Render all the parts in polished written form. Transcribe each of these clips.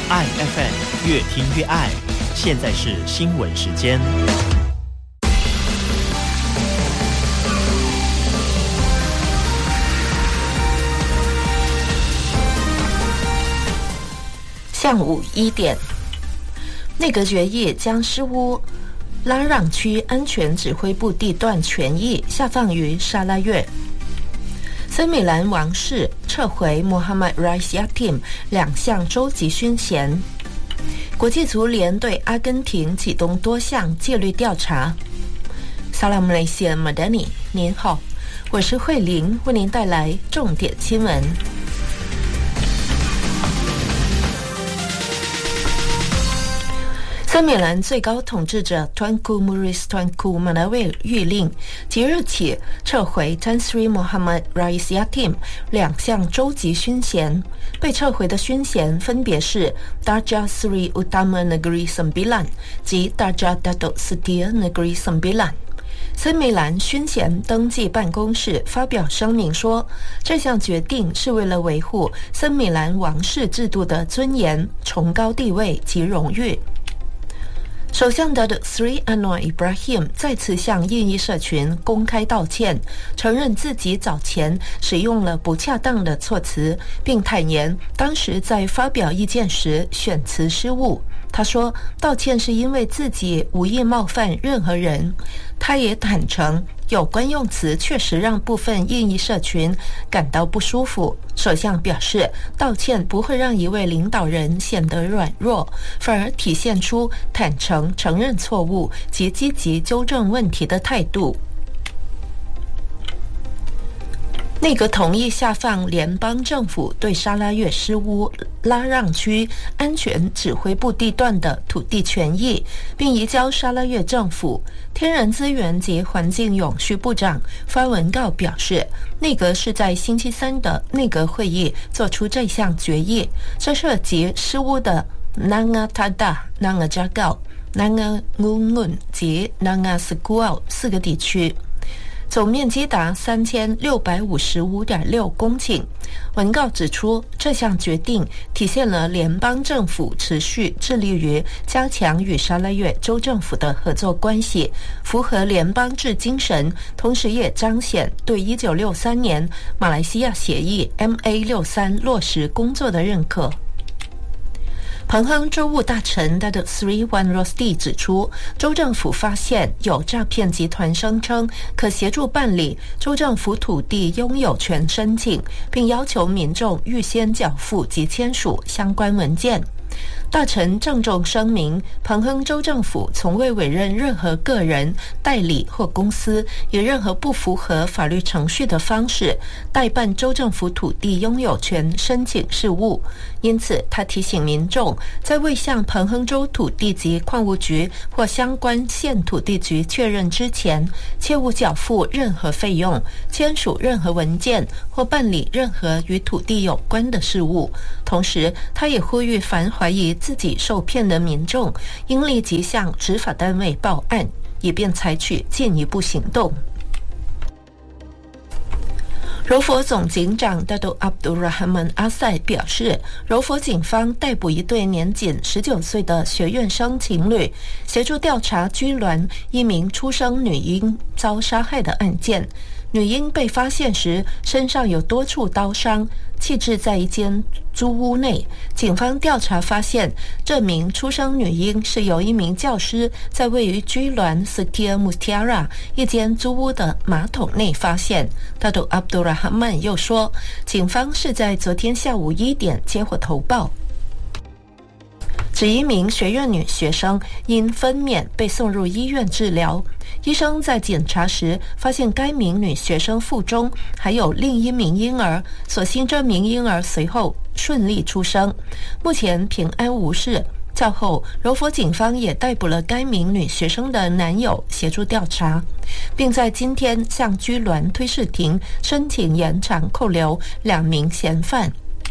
爱 FM 越听越爱。现在是新闻时间。 下午1点，内阁决议将失乌拉让区安全指挥部地段权益下放于沙拉越。森美兰王室撤回 Mohammad Rais Yatim 2项州级勋衔。国际足联对阿根廷启动多项戒律调查。Salam Malaysia Madani， 您好，我是慧玲，为您带来重点新闻。森美兰最高统治者 Tuanku Muris Tuanku Manawe 谕令，即日起撤回 Tan Sri Mohammad Rais Yatim 2项州级勋衔。被撤回的勋衔分别是 Darjah Sri Utama Negeri Sembilan 及 Darjah Datuk Setia Negeri Sembilan。森美兰勋衔登记办公室发表声明说，这项决定是为了维护森美兰王室制度的尊严、崇高地位及荣誉。首相Datuk Sri Anwar Ibrahim 再次向印裔社群公开道歉，承认自己早前使用了不恰当的措辞，并坦言当时在发表意见时选词失误。他说，道歉是因为自己无意冒犯任何人。他也坦诚，有关用词确实让部分印裔社群感到不舒服。首相表示，道歉不会让一位领导人显得软弱，反而体现出坦诚、承认错误及积极纠正问题的态度。内阁同意下放联邦政府对沙拉越失乌拉让区安全指挥部地段的土地权益，并移交沙拉越政府。天然资源及环境永续部长发文告表示，内阁是在星期三的内阁会议做出这项决议，这涉及失乌的 Nanga Tada、Nanga Jagao、Nanga Ngungun 及 Nanga Sekuau 4个地区，总面积达3655.6公顷。文告指出，这项决定体现了联邦政府持续致力于加强与沙拉越州政府的合作关系，符合联邦制精神，同时也彰显对1963年马来西亚协议 MA63 落实工作的认可。彭亨州务大臣 Datuk Sri Wan Rosdi 指出，州政府发现有诈骗集团声称可协助办理州政府土地拥有权申请，并要求民众预先缴付及签署相关文件。大臣郑重声明，彭亨州政府从未委任任何个人、代理或公司以任何不符合法律程序的方式代办州政府土地拥有权申请事务。因此，他提醒民众，在未向彭亨州土地及矿务局或相关县土地局确认之前，切勿缴付任何费用、签署任何文件或办理任何与土地有关的事务。同时，他也呼吁凡怀疑自己受骗的民众应立即向执法单位报案，以便采取进一步行动。柔佛总警长 Datuk Abdul Rahman Asai 表示，柔佛警方逮捕一对年仅19岁的学院生情侣，协助调查居銮一名出生女婴遭杀害的案件。女婴被发现时身上有多处刀伤，弃置在一间租屋内。警方调查发现，这名出生女婴是由一名教师在位于居銮 Setia Mutiara 一间租屋的马桶内发现。Datuk Abdul Rahman 又说，警方是在昨天下午1点接获投报，指一名学院女学生因分娩被送入医院治疗。医生在检查时发现该名女学生腹中还有另一名婴儿，所幸这名婴儿随后顺利出生，目前平安无事。较后，柔佛警方也逮捕了该名女学生的男友，协助调查，并在今天向居銮推事庭申请延长扣留2名嫌犯。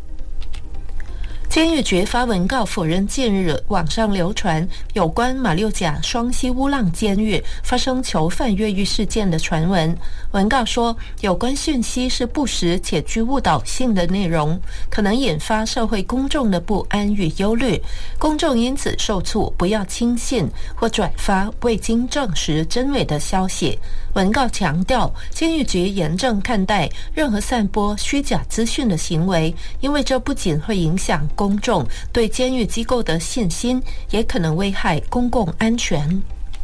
监狱局发文告否认近日网上流传有关马六甲双溪乌浪监狱发生囚犯越狱事件的传闻。 文告说，有关讯息是不实且具误导性的内容，可能引发社会公众的不安与忧虑，公众因此受促不要轻信或转发未经证实真伪的消息。文告强调，监狱局严正看待任何散播虚假资讯的行为，因为这不仅会影响公众对监狱机构的信心，也可能危害公共安全。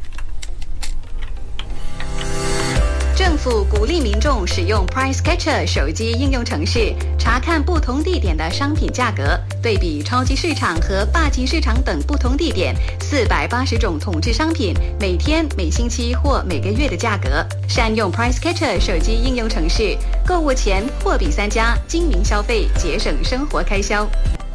政府鼓励民众使用 Price Catcher 手机应用程式，查看不同地点的商品价格，对比超级市场和霸级市场等不同地点480种统制商品每天、每星期或每个月的价格。善用 Price Catcher 手机应用程式，购物前货比三家，精明消费，节省生活开销。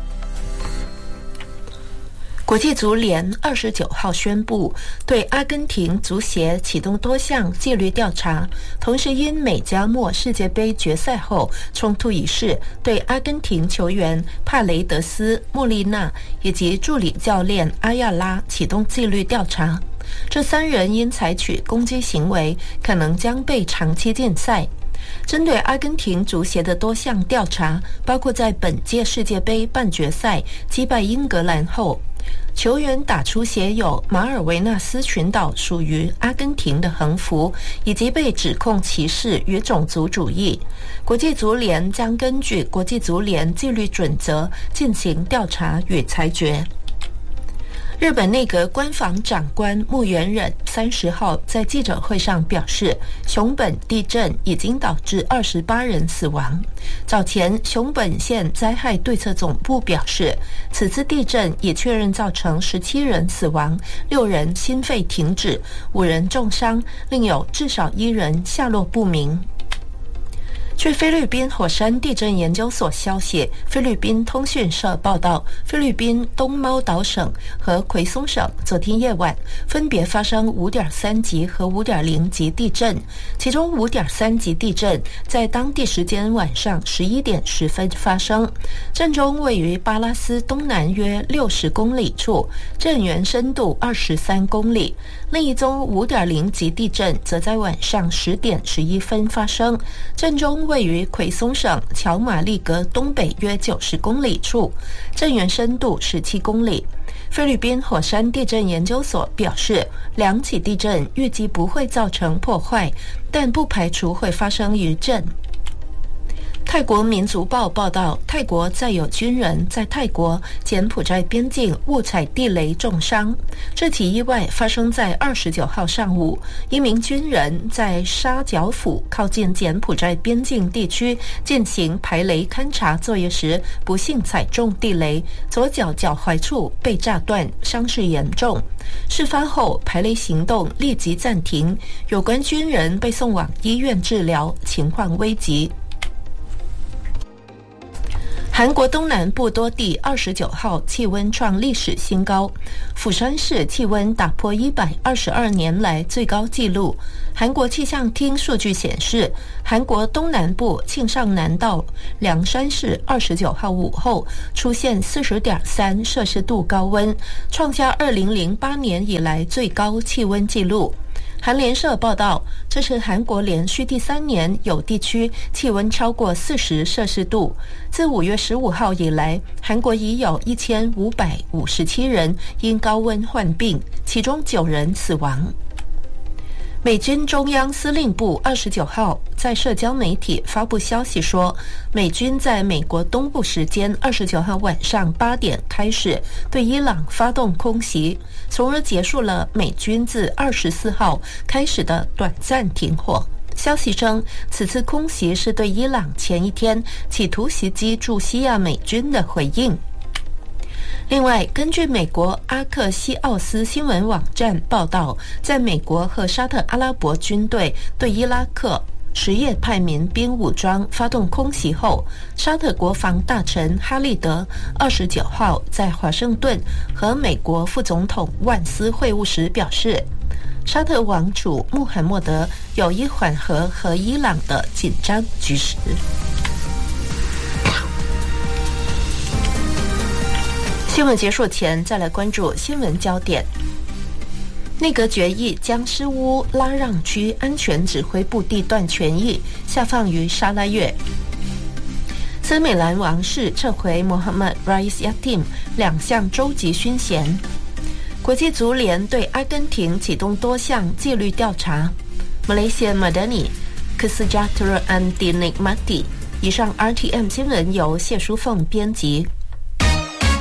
国际足联29号宣布，对阿根廷足协启动多项纪律调查，同时因美加墨世界杯决赛后冲突一事，对阿根廷球员帕雷德斯、莫利纳以及助理教练阿亚拉启动纪律调查。这3人因采取攻击行为，可能将被长期禁赛。针对阿根廷足协的多项调查，包括在本届世界杯半决赛击败英格兰后，球员打出写有马尔维纳斯群岛属于阿根廷的横幅，以及被指控歧视与种族主义。国际足联将根据国际足联纪律准则进行调查与裁决。日本内阁官房长官木原忍30号在记者会上表示，熊本地震已经导致28人死亡。早前，熊本县灾害对策总部表示，此次地震已确认造成17人死亡，6人心肺停止，5人重伤，另有至少1人下落不明。据菲律宾火山地震研究所消息，菲律宾通讯社报道，菲律宾东猫岛省和奎松省昨天夜晚分别发生 5.3 级和 5.0 级地震，其中 5.3 级地震在当地时间晚上11点10分发生，震中位于巴拉斯东南约60公里处，震源深度23公里。另一宗 5.0 级地震则在晚上10点11分发生，震中位于奎松省乔马利格东北约90公里处，震源深度17公里。菲律宾火山地震研究所表示，2起地震预计不会造成破坏，但不排除会发生余震。泰国民族报报道，泰国再有军人在泰国柬埔寨边境误踩地雷重伤。这起意外发生在29号上午，一名军人在沙角府靠近柬埔寨边境地区进行排雷勘察作业时，不幸踩中地雷，左脚脚踝处被炸断，伤势严重。事发后，排雷行动立即暂停，有关军人被送往医院治疗，情况危急。韩国东南部多地29号气温创历史新高，釜山市气温打破122年来最高纪录。韩国气象厅数据显示，韩国东南部庆尚南道凉山市29号午后出现 40.3 摄氏度高温，创下2008年以来最高气温纪录。韩联社报道，这是韩国连续第3年有地区气温超过40摄氏度。自5月15号以来，韩国已有1557人因高温患病，其中9人死亡。美军中央司令部29号在社交媒体发布消息说，美军在美国东部时间29号晚上8点开始对伊朗发动空袭，从而结束了美军自24号开始的短暂停火。消息称，此次空袭是对伊朗前一天企图袭击驻西亚美军的回应。另外，根据美国阿克西奥斯新闻网站报道，在美国和沙特阿拉伯军队对伊拉克什叶派民兵武装发动空袭后，沙特国防大臣哈利德29号在华盛顿和美国副总统万斯会晤时表示，沙特王储穆罕默德有意缓和和伊朗的紧张局势。新闻结束前，再来关注新闻焦点。 内阁决议将失乌拉让区安全指挥部地段权益下放于沙拉越。森美兰王室撤回 Mohammad Rais Yatim 2项州级勋衔。国际足联对阿根廷启动多项纪律调查。Malaysia Madani Kesejahteraan Dinikmati。以上 RTM 新闻由谢淑凤编辑。